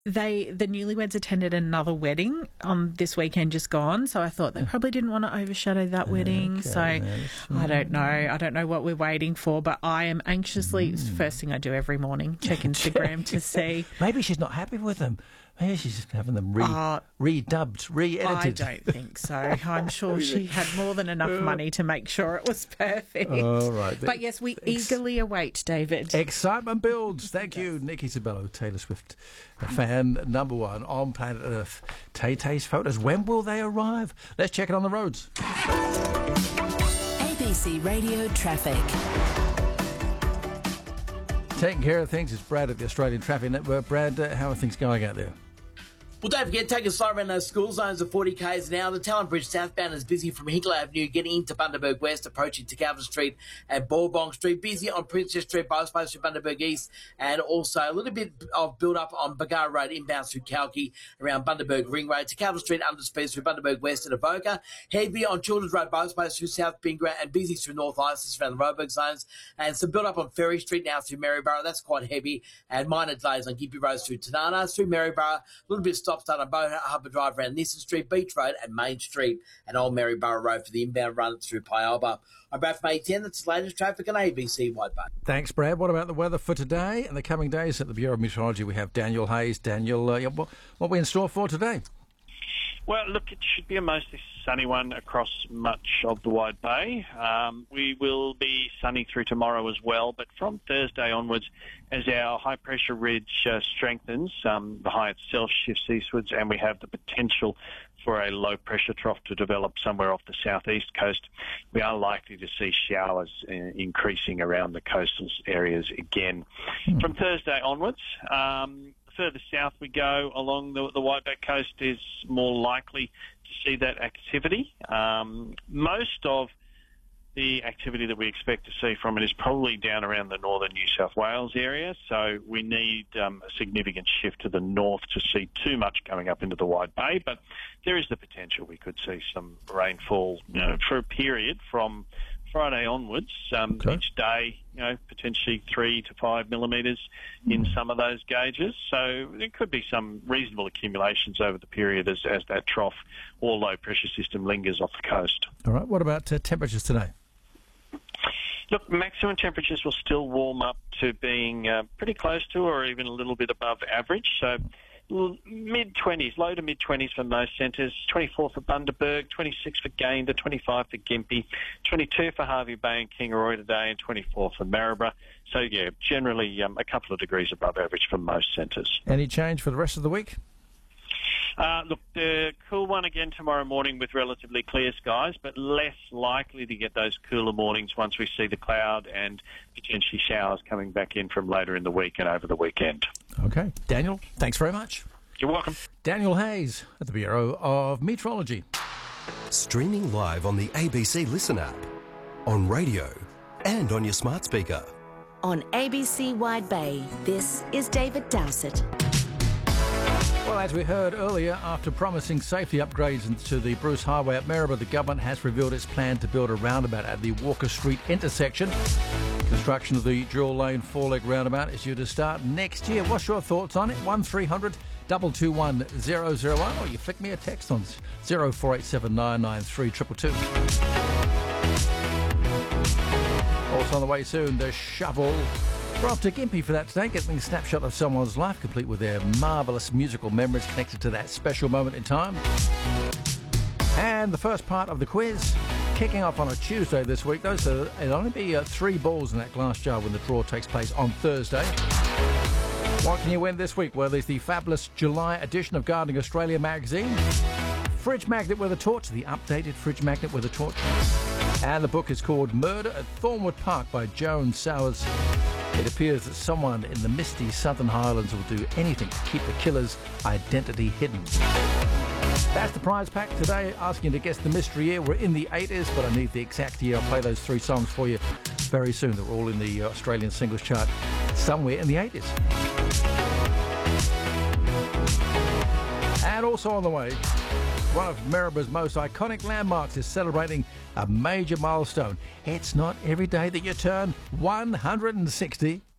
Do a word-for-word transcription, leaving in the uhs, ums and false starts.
they the newlyweds attended another wedding on this weekend just gone, so I thought they probably didn't want to overshadow that wedding. Okay, so I don't know. I don't know what we're waiting for, but I am anxiously, it's the first thing I do every morning, check Instagram to see. Maybe she's not happy with them. Maybe she's just having them re, Uh, redubbed, re-edited. I don't think so. I'm sure she had more than enough money to make sure it was perfect. All right. But yes, we Ex- eagerly await, David. Excitement builds. Thank you, Nikki Sabello, Taylor Swift fan number one on planet Earth. Tay-Tay's photos. When will they arrive? Let's check it on the roads. A B C Radio Traffic. Taking care of things is Brad at the Australian Traffic Network. Brad, uh, how are things going out there? Well, don't forget, take a slow around those school zones of forty kays an hour. The Talon Bridge southbound is busy from Hinkle Avenue, getting into Bundaberg West, approaching to Calvin Street and Bourbon Street. Busy on Princess Street, both ways through Bundaberg East, and also a little bit of build-up on Bagara Road, inbound through Kalki, around Bundaberg Ring Road, to Calvin Street, under speed through Bundaberg West and Avoca. Heavy on Children's Road, both ways through South Bingra, and busy through North Isis around the Roebuck zones. And some build-up on Ferry Street now through Maryborough. That's quite heavy. And minor delays on Gympie Road through Tanana, through Maryborough. A little bit of stop-start on Bow Harbour Drive around Nissen Street, Beach Road and Main Street, and Old Maryborough Road for the inbound run through Pialba. I'm Brad from A ten. That's the latest traffic on A B C Wide Bay. Thanks, Brad. What about the weather for today and the coming days? At the Bureau of Meteorology, we have Daniel Hayes. Daniel, uh, what, what are we in store for today? Well, look, it should be a mostly sunny one across much of the Wide Bay. Um, we will be sunny through tomorrow as well, but from Thursday onwards, as our high-pressure ridge uh, strengthens, um, the high itself shifts eastwards, and we have the potential for a low-pressure trough to develop somewhere off the southeast coast. We are likely to see showers uh, increasing around the coastal areas again. Hmm. From Thursday onwards, um, further south we go along the, the Wide Bay coast is more likely to see that activity. Um, most of the activity that we expect to see from it is probably down around the northern New South Wales area, so we need um, a significant shift to the north to see too much coming up into the Wide Bay, but there is the potential we could see some rainfall, you know, for a period from Friday onwards, um, okay. each day, you know, potentially three to five millimetres in some of those gauges. So there could be some reasonable accumulations over the period as, as that trough or low pressure system lingers off the coast. All right. What about uh, temperatures today? Look, maximum temperatures will still warm up to being uh, pretty close to or even a little bit above average. So mid-twenties, low to mid-twenties for most centres, twenty-four for Bundaberg, twenty-six for Gayndah, twenty-five for Gympie, twenty-two for Hervey Bay and Kingaroy today, and twenty-four for Maryborough. So, yeah, generally um, a couple of degrees above average for most centres. Any change for the rest of the week? Uh, look, the cool one again tomorrow morning with relatively clear skies, but less likely to get those cooler mornings once we see the cloud and potentially showers coming back in from later in the week and over the weekend. Okay. Daniel, thanks very much. You're welcome. Daniel Hayes at the Bureau of Meteorology. Streaming live on the A B C Listen app, on radio and on your smart speaker. On A B C Wide Bay, this is David Dowsett. Well, as we heard earlier, after promising safety upgrades to the Bruce Highway at Maryborough, the government has revealed its plan to build a roundabout at the Walker Street intersection. Construction of the dual lane four-leg roundabout is due to start next year. What's your thoughts on it? one three hundred two two one zero zero one, or you flick me a text on zero four eight seven nine nine three two two two. Also on the way soon, the shovel. We're off to Gympie for that today, getting a snapshot of someone's life, complete with their marvellous musical memories connected to that special moment in time. And the first part of the quiz, kicking off on a Tuesday this week, though, so it'll only be uh, three balls in that glass jar when the draw takes place on Thursday. What can you win this week? Well, there's the fabulous July edition of Gardening Australia magazine, Fridge Magnet with a Torch, the updated Fridge Magnet with a Torch, and the book is called Murder at Thornwood Park by Joan Sowers. It appears that someone in the misty Southern Highlands will do anything to keep the killer's identity hidden. That's the prize pack today, asking you to guess the mystery year. We're in the eighties, but I need the exact year. I'll play those three songs for you very soon. They're all in the Australian singles chart somewhere in the eighties. And also on the way, one of Maryboroug's most iconic landmarks is celebrating a major milestone. It's not every day that you turn one hundred sixty.